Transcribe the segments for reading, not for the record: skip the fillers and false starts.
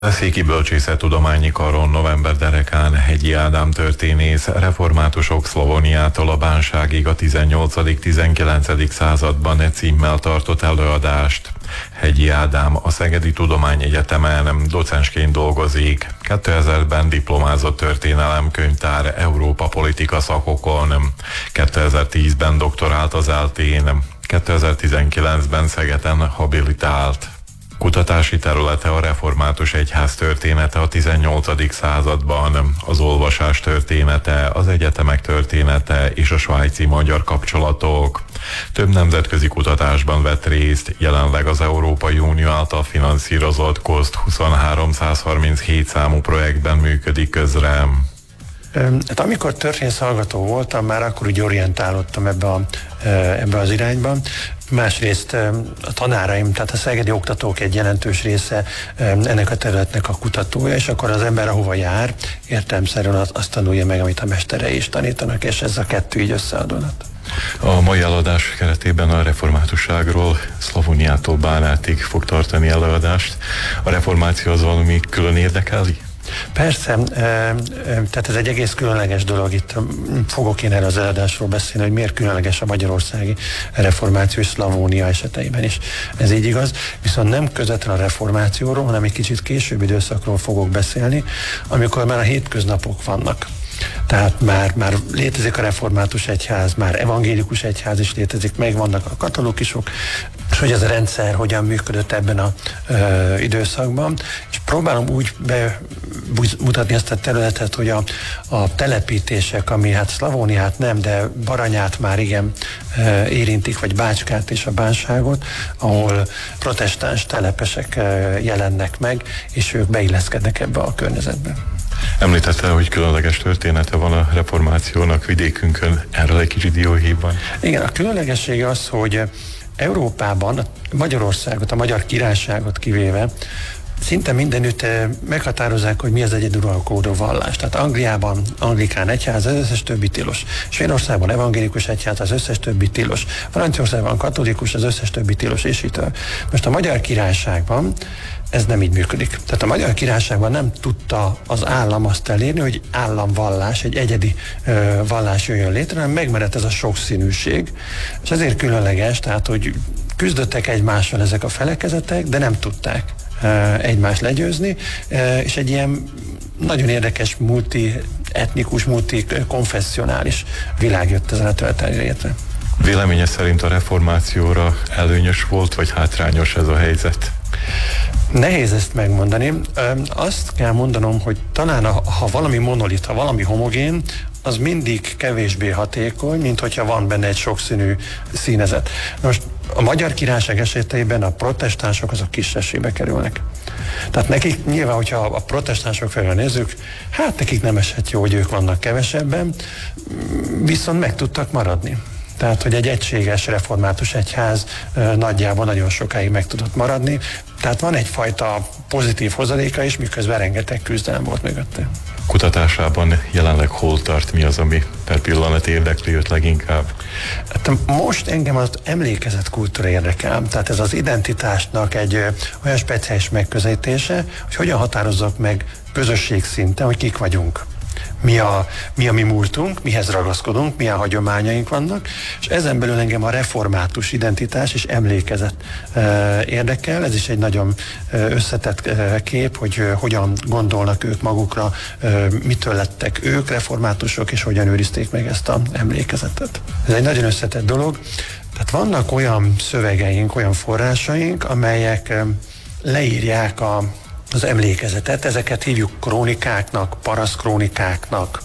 A Széki Bölcsészettudományi Karon november derekán Hegyi Ádám történész reformátusok Szlavóniától a Bánságig a 18.-19. században címmel tartott előadást. Hegyi Ádám a Szegedi Tudományegyetemen docensként dolgozik. 2000-ben diplomázott történelemkönyvtár Európa politika szakokon. 2010-ben doktorált az ELTE-n. 2019-ben Szegeden habilitált. Kutatási területe a református egyház története a 18. században, az olvasás története, az egyetemek története és a svájci magyar kapcsolatok. Több nemzetközi kutatásban vett részt, jelenleg az Európai Unió által finanszírozott KOST 2337 számú projektben működik közre. Hát amikor történész hallgató voltam, már akkor úgy orientálódtam ebbe az irányba. Másrészt a tanáraim, tehát a szegedi oktatók egy jelentős része ennek a területnek a kutatója, és akkor az ember ahova jár, értelemszerűen azt tanulja meg, amit a mesterei is tanítanak, és ez a kettő így összeadódott. A mai előadás keretében a reformátusságról Szlavóniától Bánátig fog tartani előadást. A reformáció az valami külön érdekeli? Persze, tehát ez egy egész különleges dolog. Itt fogok én erre az előadásról beszélni, hogy miért különleges a magyarországi reformáció és Szlavónia eseteiben is. Ez így igaz, viszont nem közvetlenül a reformációról, hanem egy kicsit később időszakról fogok beszélni, amikor már a hétköznapok vannak. Tehát már létezik a református egyház, már evangélikus egyház is létezik, megvannak a katolikusok, és hogy ez a rendszer hogyan működött ebben az időszakban. És próbálom úgy bemutatni ezt a területet, hogy a telepítések, ami hát Szlavóniát nem, de Baranyát már igen érintik, vagy Bácskát és a Bánságot, ahol protestáns telepesek jelennek meg, és ők beilleszkednek ebbe a környezetbe. Említette, hogy különleges története van a reformációnak vidékünkön, erről egy kicsit dióhéjban. Igen, a különlegessége az, hogy Európában Magyarországot, a Magyar Királyságot kivéve szinte mindenütt meghatározzák, hogy mi az egyeduralkodó vallás. Tehát Angliában anglikán egyház, az összes többi tilos. Svédországban evangélikus egyház, az összes többi tilos. Franciaországban katolikus, az összes többi tilos, és így tovább. Most a Magyar Királyságban ez nem így működik. Tehát a Magyar Királyságban nem tudta az állam azt elérni, hogy államvallás, egy egyedi vallás jöjjön létre, hanem megmaradt ez a sokszínűség. És ezért különleges, tehát hogy küzdöttek egymással ezek a felekezetek, de nem tudták egymást legyőzni, és egy ilyen nagyon érdekes multietnikus, multikonfessionális világ jött ezen a területen létre. Véleménye szerint a reformációra előnyös volt, vagy hátrányos ez a helyzet? Nehéz ezt megmondani. Azt kell mondanom, hogy talán ha valami monolit, ha valami homogén, az mindig kevésbé hatékony, mint hogyha van benne egy sokszínű színezet. Most a Magyar Királyság esetében a protestánsok azok kisebbségbe kerülnek. Tehát nekik nyilván, hogyha a protestánsok felől nézzük, hát nekik nem esett jó, hogy ők vannak kevesebben, viszont meg tudtak maradni. Tehát, hogy egy egységes református egyház nagyjából nagyon sokáig meg tudott maradni. Tehát van egyfajta pozitív hozadéka is, miközben rengeteg küzdelem volt mögötte. Kutatásában jelenleg hol tart, mi az, ami per pillanat érdekli őt leginkább? Hát most engem az emlékezett kultúra érdekel. Tehát ez az identitásnak egy olyan speciális megközelítése, hogy hogyan határozzak meg közösség szinten, hogy kik vagyunk. Mi a mi múltunk, mihez ragaszkodunk, milyen hagyományaink vannak, és ezen belül engem a református identitás és emlékezet érdekel. Ez is egy nagyon összetett kép, hogy hogyan gondolnak ők magukra, mitől lettek ők reformátusok, és hogyan őrizték meg ezt az emlékezetet. Ez egy nagyon összetett dolog. Tehát vannak olyan szövegeink, olyan forrásaink, amelyek leírják az emlékezetet, ezeket hívjuk krónikáknak, parasztkrónikáknak,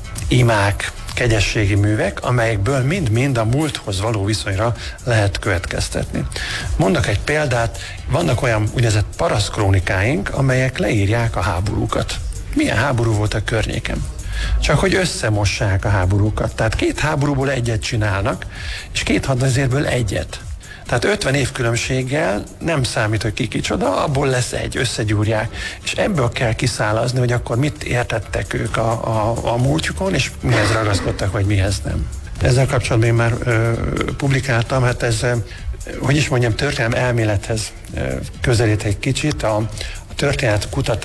imák, kegyességi művek, amelyekből mind-mind a múlthoz való viszonyra lehet következtetni. Mondok egy példát, vannak olyan úgynevezett parasztkrónikáink, amelyek leírják a háborúkat. Milyen háború volt a környéken? Csak hogy összemossák a háborúkat. Tehát két háborúból egyet csinálnak, és két hadvezérből egyet. Tehát 50 év különbséggel nem számít, hogy ki kicsoda, abból lesz egy, összegyúrják. És ebből kell kiszálazni, hogy akkor mit értettek ők a múltjukon, és mihez ragaszkodtak, vagy mihez nem. Ezzel kapcsolatban én már publikáltam, hát ez, hogy is mondjam, történelem elmélethez közelít egy kicsit. A történetkutatás